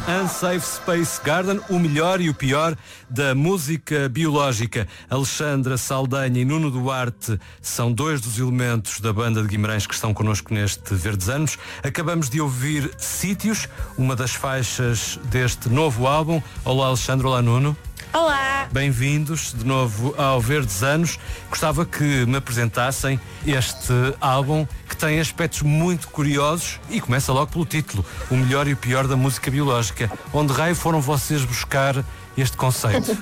Unsafe Space Garden, o melhor e o pior da música biológica. Alexandra Saldanha e Nuno Duarte são dois dos elementos da banda de Guimarães que estão connosco neste Verdes Anos. Acabamos de ouvir Sítios, uma das faixas deste novo álbum. Olá Alexandre, olá Nuno. Olá! Bem-vindos de novo ao Verdes Anos. Gostava que me apresentassem este álbum que tem aspectos muito curiosos e começa logo pelo título, o melhor e o pior da música biológica. Onde raio foram vocês buscar este conceito?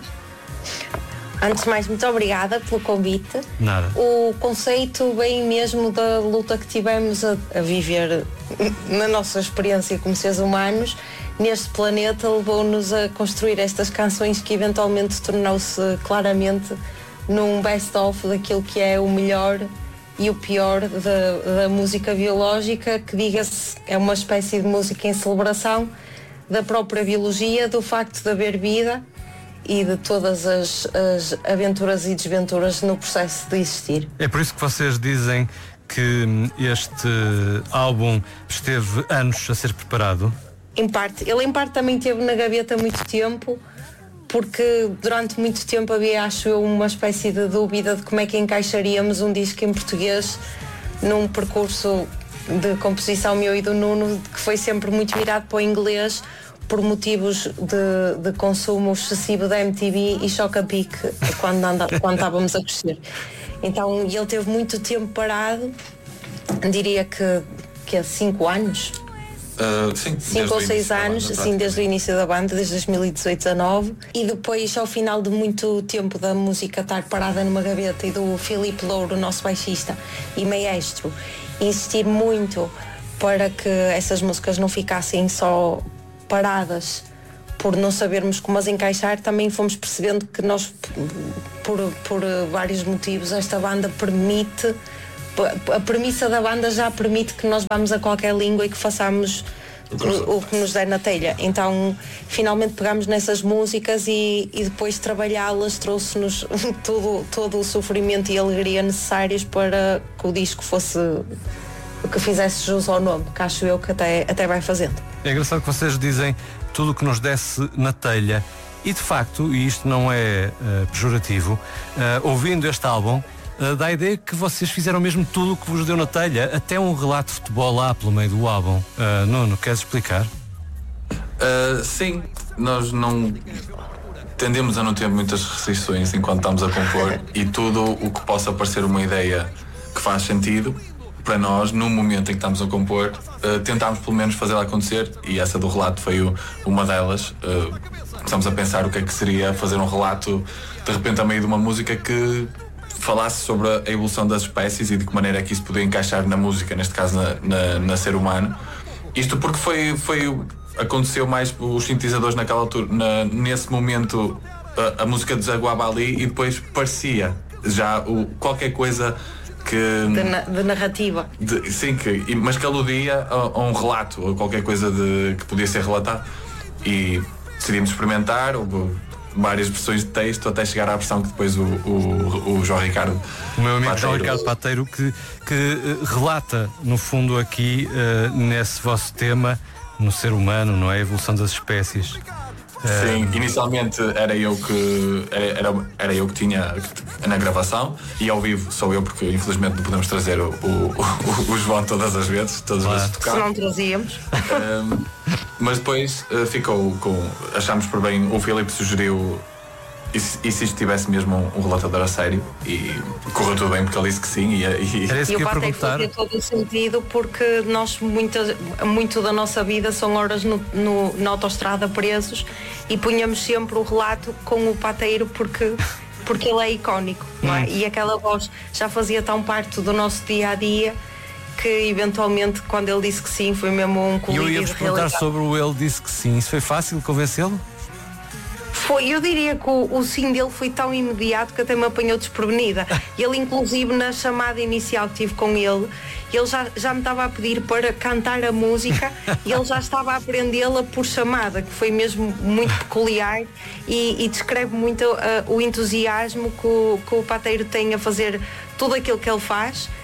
Antes de mais, muito obrigada pelo convite. Nada. O conceito vem mesmo da luta que tivemos a viver na nossa experiência como seres humanos neste planeta, levou-nos a construir estas canções que eventualmente tornou-se claramente num best-of daquilo que é o melhor e o pior da música biológica, que diga-se é uma espécie de música em celebração da própria biologia, do facto de haver vida e de todas as aventuras e desventuras no processo de existir. É por isso que vocês dizem que este álbum esteve anos a ser preparado? Em parte. Ele em parte também esteve na gaveta muito tempo, porque durante muito tempo havia, acho eu, uma espécie de dúvida de como é que encaixaríamos um disco em português num percurso de composição meu e do Nuno, que foi sempre muito virado para o inglês por motivos de consumo excessivo da MTV e choca-pique quando estávamos a crescer. Então ele teve muito tempo parado, diria que há 5 anos. Sim, 5 ou 6 anos, assim, desde o início da banda, desde 2018-19, e depois, ao final de muito tempo da música estar parada numa gaveta e do Filipe Louro, nosso baixista e maestro, insistir muito para que essas músicas não ficassem só paradas por não sabermos como as encaixar, também fomos percebendo que nós, por vários motivos, esta banda permite. A premissa da banda já permite que nós vamos a qualquer língua e que façamos o que nos der na telha. Então, finalmente pegámos nessas músicas e depois trabalhá-las trouxe-nos todo o sofrimento e alegria necessários para que o disco fosse, que fizesse jus ao nome, que acho eu que até vai fazendo. É engraçado que vocês dizem tudo o que nos desse na telha e, de facto, e isto não é pejorativo, ouvindo este álbum, dá a ideia que vocês fizeram mesmo tudo o que vos deu na telha, até um relato de futebol lá pelo meio do álbum. Nuno, queres explicar? Sim, nós não tendemos a não ter muitas restrições enquanto estamos a compor e tudo o que possa parecer uma ideia que faz sentido para nós, no momento em que estamos a compor, tentámos pelo menos fazê-la acontecer, e essa do relato foi uma delas. Começamos a pensar o que é que seria fazer um relato de repente a meio de uma música que falasse sobre a evolução das espécies e de que maneira é que isso podia encaixar na música, neste caso na ser humano. Isto porque aconteceu mais os sintetizadores naquela altura, nesse momento a música desaguava ali e depois parecia já qualquer coisa que de narrativa. Sim, mas que aludia a um relato, ou qualquer coisa que podia ser relatado. E decidimos experimentar, várias versões de texto até chegar à versão que depois o João Ricardo, o meu amigo Pateiro, João Ricardo Pateiro, que relata no fundo aqui nesse vosso tema, no ser humano, não é? A evolução das espécies. Sim, inicialmente era eu que tinha na gravação, e ao vivo sou eu, porque infelizmente não podemos trazer o João todas as vezes tocar. Se não trazíamos. Mas depois achámos por bem, o Filipe sugeriu e se isto tivesse mesmo um relatador a sério, e correu tudo bem porque ele disse que sim, e o Pateiro fazia todo o sentido, porque nós muito da nossa vida são horas na autoestrada presos, e punhamos sempre o relato com o Pateiro porque ele é icónico, não é? E aquela voz já fazia tão parte do nosso dia-a-dia que eventualmente, quando ele disse que sim, foi mesmo um colírio. E eu ia-vos perguntar sobre o ele disse que sim. Isso foi fácil convencê-lo? Eu diria que o sim dele foi tão imediato que até me apanhou desprevenida. Ele, inclusive, na chamada inicial que tive com ele já me estava a pedir para cantar a música e ele já estava a aprendê-la por chamada, que foi mesmo muito peculiar e descreve muito o entusiasmo que o Pateiro tem a fazer tudo aquilo que ele faz.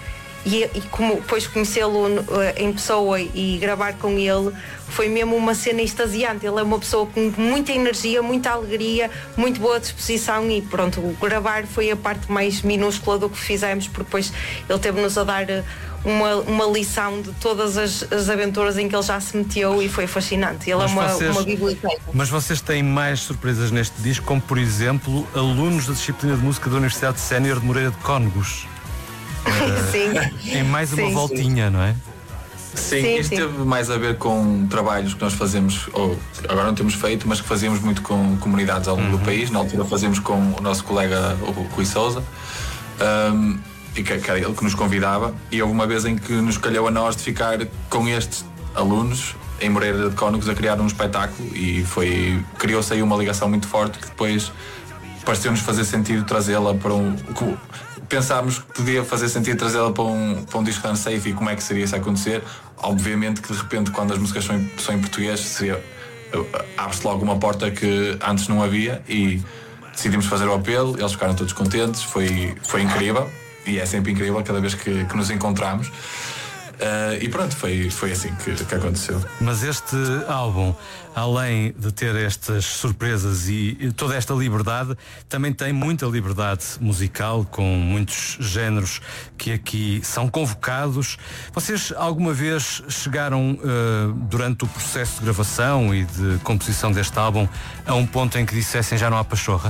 e como depois conhecê-lo em pessoa e gravar com ele foi mesmo uma cena extasiante. Ele é uma pessoa com muita energia, muita alegria, muito boa disposição e pronto, gravar foi a parte mais minúscula do que fizemos, porque depois ele teve-nos a dar uma lição de todas as aventuras em que ele já se meteu e foi fascinante. Ele uma biblioteca. Mas vocês têm mais surpresas neste disco, como por exemplo alunos da disciplina de música da Universidade Sénior de Moreira de Cónegos. Sim. Em mais uma voltinha, não é? Sim, isto teve mais a ver com trabalhos que nós fazemos, ou agora não temos feito, mas que fazíamos muito com comunidades ao longo do país. Na altura fazíamos com o nosso colega, o Rui Sousa, e que era ele que nos convidava. E houve uma vez em que nos calhou a nós de ficar com estes alunos em Moreira de Cónegos a criar um espetáculo e criou-se aí uma ligação muito forte que depois pareceu-nos fazer sentido trazê-la para pensámos que podia fazer sentido trazê-la para um disco unsafe e como é que seria isso acontecer. Obviamente que de repente quando as músicas são em português abre-se logo uma porta que antes não havia e decidimos fazer o apelo, eles ficaram todos contentes, foi incrível e é sempre incrível cada vez que nos encontramos. E pronto, foi assim que aconteceu. Mas este álbum, além de ter estas surpresas e toda esta liberdade, também tem muita liberdade musical, com muitos géneros que aqui são convocados. Vocês alguma vez chegaram, durante o processo de gravação e de composição deste álbum, a um ponto em que dissessem já não há pachorra?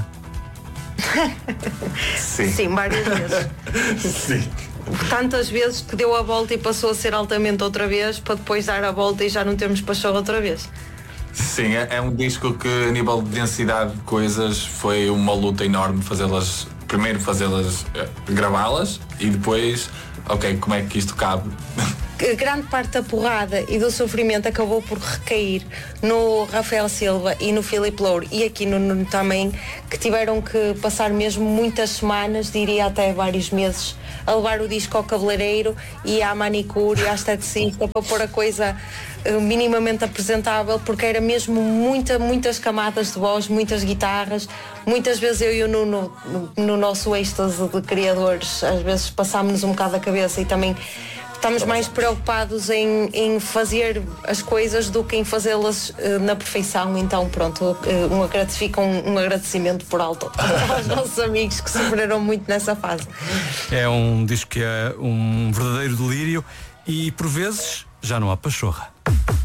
Sim, várias vezes. Sim. Tantas vezes que deu a volta e passou a ser altamente outra vez, para depois dar a volta e já não termos pachorra outra vez. Sim, é um disco que a nível de densidade de coisas foi uma luta enorme primeiro fazê-las, gravá-las e depois, como é que isto cabe? Grande parte da porrada e do sofrimento acabou por recair no Rafael Silva e no Filipe Louro e aqui no Nuno também, que tiveram que passar mesmo muitas semanas, diria até vários meses, a levar o disco ao cabeleireiro e à manicure e à esteticista para pôr a coisa minimamente apresentável, porque era mesmo muitas camadas de voz, muitas guitarras. Muitas vezes eu e o Nuno, no nosso êxtase de criadores, às vezes passámos-nos um bocado a cabeça e também estamos mais preocupados em fazer as coisas do que em fazê-las na perfeição. Então pronto, fica um agradecimento por alto aos nossos amigos que sofreram muito nessa fase. É um disco que é um verdadeiro delírio e por vezes já não há pachorra.